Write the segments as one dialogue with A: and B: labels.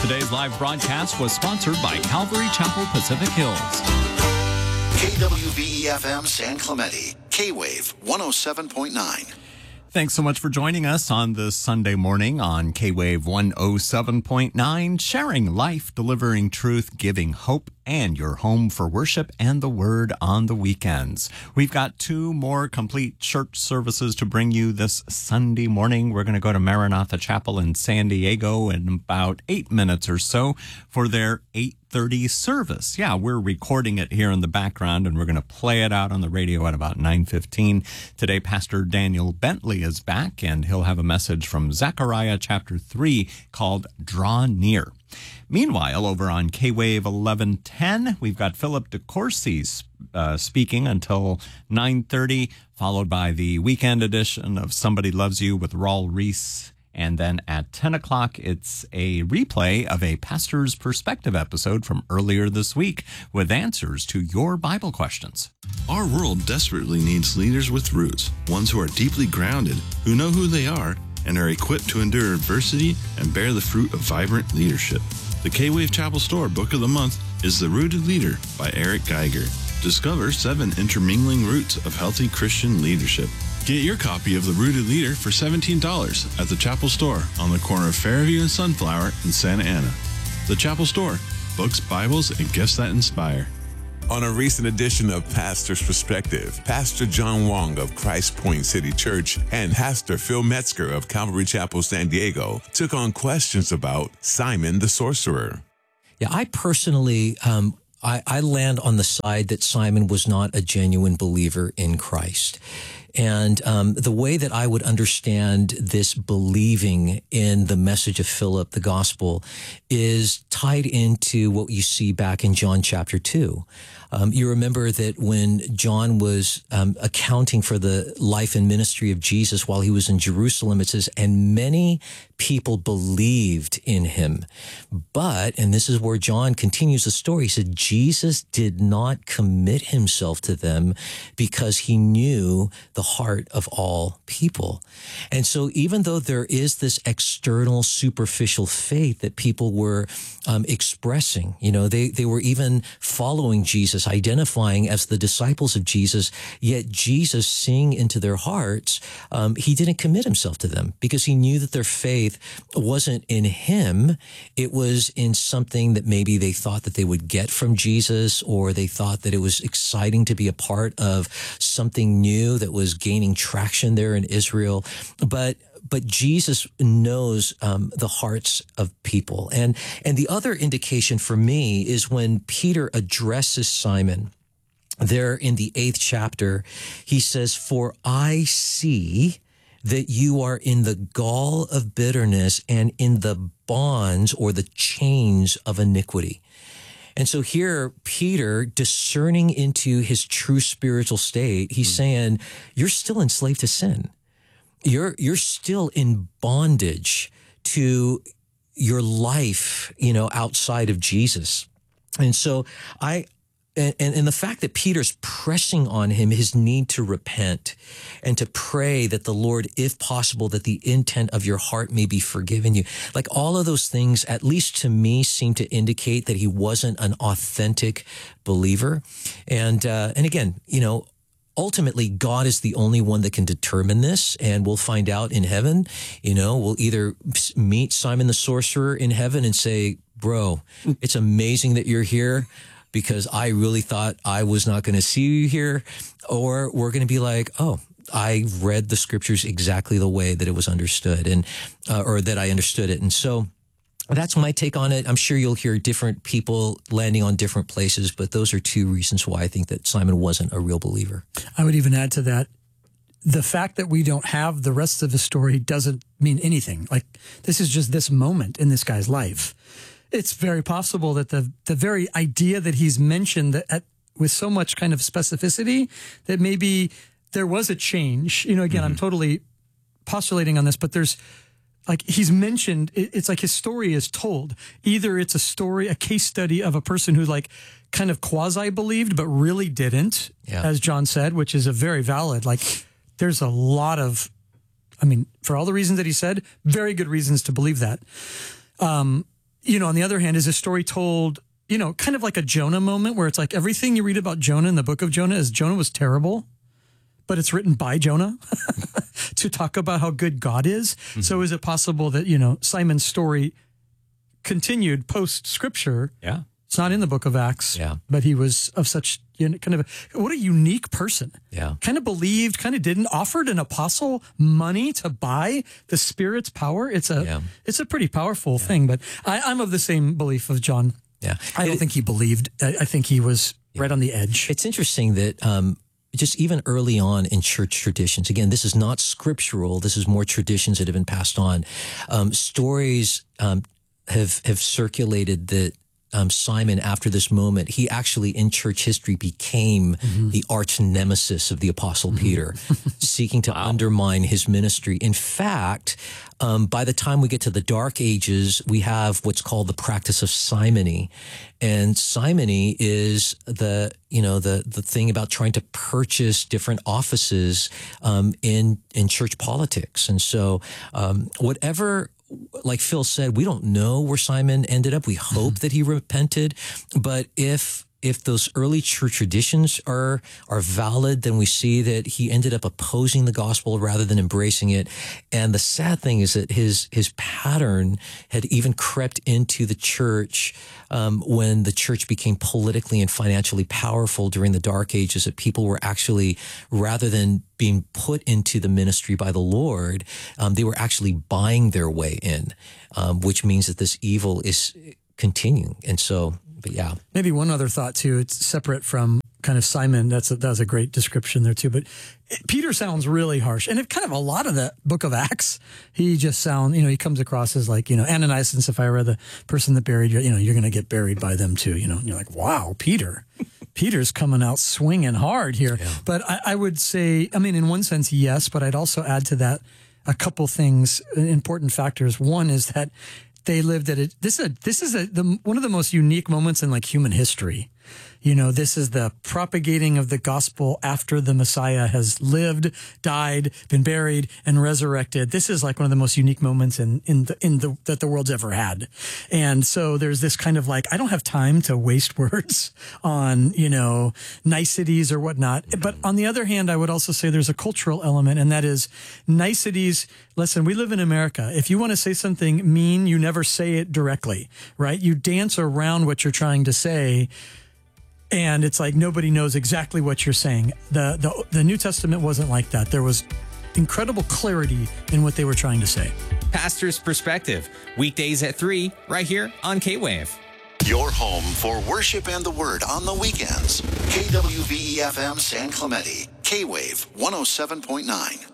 A: Today's live broadcast was sponsored by Calvary Chapel Pacific Hills.
B: KWVE-FM San Clemente, K-Wave 107.9.
A: Thanks so much for joining us on this Sunday morning on K-Wave 107.9, sharing life, delivering truth, giving hope, and your home for worship and the Word on the weekends. We've got 2 more complete church services to bring you this Sunday morning. We're going to go to Maranatha Chapel in San Diego in about 8 minutes or so for their 8:30 service. Yeah, we're recording it here in the background, and we're going to play it out on the radio at about 9:15. Today, Pastor Daniel Bentley is back, and he'll have a message from Zechariah chapter 3 called Draw Near. Meanwhile, over on K-Wave 1110, we've got Philip DeCourcy speaking until 9:30, followed by the weekend edition of Somebody Loves You with Raul Reese. And then at 10 o'clock, it's a replay of a Pastor's Perspective episode from earlier this week with answers to your Bible questions.
C: Our world desperately needs leaders with roots, ones who are deeply grounded, who know who they are, and are equipped to endure adversity and bear the fruit of vibrant leadership. The K-Wave Chapel Store Book of the Month is The Rooted Leader by Eric Geiger. Discover 7 intermingling roots of healthy Christian leadership. Get your copy of The Rooted Leader for $17 at the Chapel Store on the corner of Fairview and Sunflower in Santa Ana. The Chapel Store, books, Bibles, and gifts that inspire.
D: On a recent edition of Pastor's Perspective, Pastor John Wong of Christ Point City Church and Pastor Phil Metzger of Calvary Chapel San Diego took on questions about Simon the Sorcerer.
E: Yeah, I personally, I land on the side that Simon was not a genuine believer in Christ. And the way that I would understand this believing in the message of Philip, the gospel, is tied into what you see back in John chapter 2. You remember that when John was accounting for the life and ministry of Jesus while he was in Jerusalem, it says, and many people believed in him. But, and this is where John continues the story, he said, Jesus did not commit himself to them because he knew the heart of all people. And so even though there is this external superficial faith that people were expressing, you know, they were even following Jesus, identifying as the disciples of Jesus, yet Jesus, seeing into their hearts, he didn't commit himself to them because he knew that their faith wasn't in him. It was in something that maybe they thought that they would get from Jesus, or they thought that it was exciting to be a part of something new that was gaining traction there in Israel. But Jesus knows the hearts of people. And the other indication for me is when Peter addresses Simon there in the 8th chapter, he says, "For I see that you are in the gall of bitterness and in the bonds or the chains of iniquity." And so here, Peter, discerning into his true spiritual state, he's saying, you're still enslaved to sin. You're still in bondage to your life, you know, outside of Jesus. And so and the fact that Peter's pressing on him his need to repent and to pray that the Lord, if possible, that the intent of your heart may be forgiven you. Like all of those things, at least to me, seem to indicate that he wasn't an authentic believer. And again, you know, ultimately, God is the only one that can determine this, and we'll find out in heaven. You know, we'll either meet Simon the sorcerer in heaven and say, bro, it's amazing that you're here, because I really thought I was not going to see you here. Or we're going to be like, oh, I read the scriptures exactly the way that it was understood, and or that I understood it. And so that's my take on it. I'm sure you'll hear different people landing on different places, but those are 2 reasons why I think that Simon wasn't a real believer.
F: I would even add to that, the fact that we don't have the rest of the story doesn't mean anything. Like, this is just this moment in this guy's life. It's very possible that the very idea that he's mentioned that with so much kind of specificity, that maybe there was a change. You know, again, I'm totally postulating on this, but there's, like, he's mentioned, it's like his story is told. Either it's a story, a case study of a person who, like, kind of quasi-believed but really didn't, as John said, which is a very valid, like, there's a lot of, I mean, for all the reasons that he said, very good reasons to believe that. on the other hand, is a story told, kind of like a Jonah moment where it's like everything you read about Jonah in the book of Jonah is Jonah was terrible, but it's written by Jonah to talk about how good God is. Mm-hmm. So is it possible that, Simon's story continued post scripture?
A: Yeah.
F: It's not in the book of Acts, but he was of such what a unique person.
E: Yeah.
F: Kind of believed, kind of didn't, offered an apostle money to buy the Spirit's power. It's a pretty powerful thing, but I'm of the same belief of John.
E: Yeah.
F: I don't think he believed. I think he was right on the edge.
E: It's interesting that just even early on in church traditions, again, this is not scriptural. This is more traditions that have been passed on. Stories have circulated that Simon, after this moment, he actually in church history became the arch nemesis of the Apostle Peter, seeking to undermine his ministry. In fact, by the time we get to the Dark Ages, we have what's called the practice of simony. And simony is the thing about trying to purchase different offices in church politics. And so whatever, like Phil said, we don't know where Simon ended up. We hope that he repented. But if those early church traditions are valid, then we see that he ended up opposing the gospel rather than embracing it. And the sad thing is that his pattern had even crept into the church when the church became politically and financially powerful during the Dark Ages, that people were actually, rather than being put into the ministry by the Lord, they were actually buying their way in, which means that this evil is continuing. And so, but yeah.
F: Maybe one other thought too, it's separate from kind of Simon. That was a great description there too. But Peter sounds really harsh. And it kind of a lot of the book of Acts, he just he comes across as like, Ananias and Sapphira, the person that buried you, you're going to get buried by them too, and you're like, wow, Peter's coming out swinging hard here. Yeah. But I would say, in one sense, yes, but I'd also add to that a couple things, important factors. One is that they lived at it. This is one of the most unique moments in like human history. This is the propagating of the gospel after the Messiah has lived, died, been buried, and resurrected. This is like one of the most unique moments that the world's ever had. And so there's this kind of like, I don't have time to waste words on, niceties or whatnot. But on the other hand, I would also say there's a cultural element, and that is niceties. Listen, we live in America. If you want to say something mean, you never say it directly, right? You dance around what you're trying to say. And it's like nobody knows exactly what you're saying. The New Testament wasn't like that. There was incredible clarity in what they were trying to say.
G: Pastor's Perspective, weekdays at 3, right here on K-Wave.
B: Your home for worship and the word on the weekends. KWVE-FM San Clemente. K-Wave 107.9.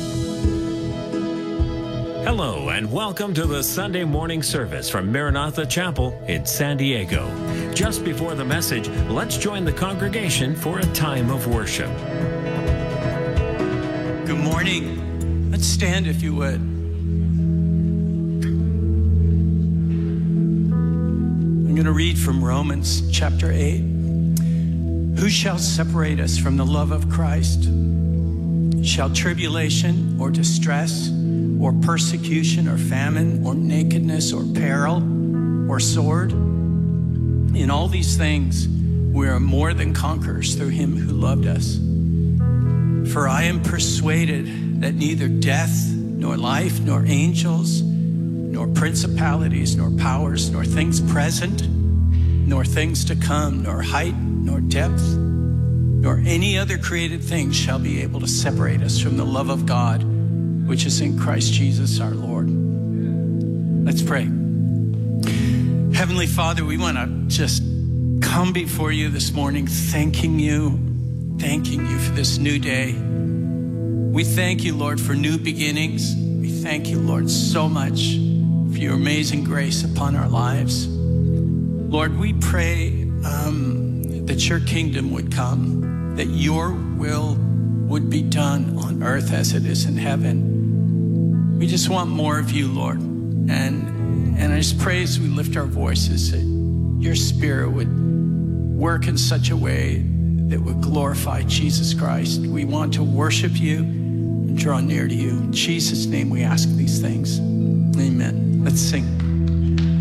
H: Hello and welcome to the Sunday morning service from Maranatha Chapel in San Diego. Just before the message, let's join the congregation for a time of worship.
I: Good morning. Let's stand if you would. I'm going to read from Romans chapter 8. Who shall separate us from the love of Christ? Shall tribulation or distress or persecution or famine or nakedness or peril or sword? In all these things, we are more than conquerors through him who loved us. For I am persuaded that neither death, nor life, nor angels, nor principalities, nor powers, nor things present, nor things to come, nor height, nor depth, nor any other created thing shall be able to separate us from the love of God, which is in Christ Jesus our Lord. Let's pray. Heavenly Father, we want to just come before you this morning, thanking you for this new day. We thank you, Lord, for new beginnings. We thank you, Lord, so much for your amazing grace upon our lives. Lord, we pray that your kingdom would come, that your will would be done on earth as it is in heaven. We just want more of you, Lord. And I just pray as we lift our voices that your Spirit would work in such a way that would glorify Jesus Christ. We want to worship you and draw near to you. In Jesus' name we ask these things. Amen. Let's sing.